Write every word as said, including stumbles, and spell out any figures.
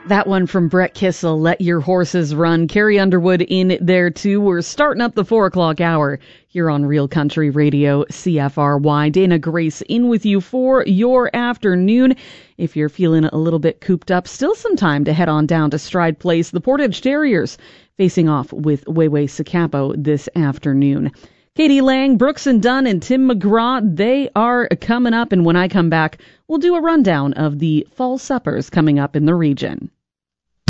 That one from Brett Kissel, Let Your Horses Run. Carrie Underwood in there, too. We're starting up the four o'clock hour here on Real Country Radio, C F R Y. Dana Grace in with you for your afternoon. If you're feeling a little bit cooped up, still some time to head on down to Stride Place. The Portage Terriers facing off with Wayway Sakapo this afternoon. Katie Lang, Brooks and Dunn, and Tim McGraw, they are coming up. And when I come back, we'll do a rundown of the fall suppers coming up in the region.